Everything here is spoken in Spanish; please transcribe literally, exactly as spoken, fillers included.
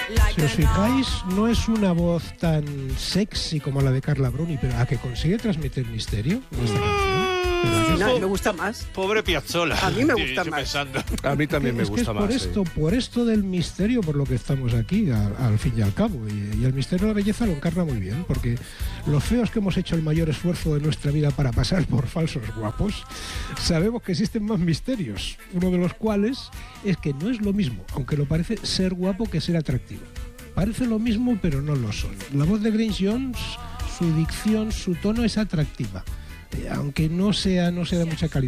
Si os fijáis, no es una voz tan sexy como la de Carla Bruni, pero a que consigue transmitir misterio en esta canción. Pero No, me gusta más. Pobre Piazzolla. A mí me Estoy gusta yo más. pensando. A mí también me es que gusta es más. por esto, sí. por esto del misterio, por lo que estamos aquí, al, al fin y al cabo. Y, y el misterio de la belleza lo encarna muy bien, porque los feos que hemos hecho el mayor esfuerzo de nuestra vida para pasar por falsos guapos, sabemos que existen más misterios. Uno de los cuales es que no es lo mismo, aunque lo parece, ser guapo que ser atractivo. Parece lo mismo, pero no lo son. La voz de Grace Jones, su dicción, su tono es atractiva, eh, aunque no sea, no sea de mucha calidad.